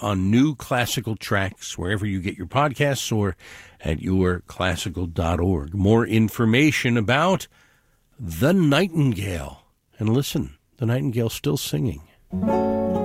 on new classical tracks wherever you get your podcasts or at yourclassical.org. More information about the Nightingale. And listen, the Nightingale's still singing.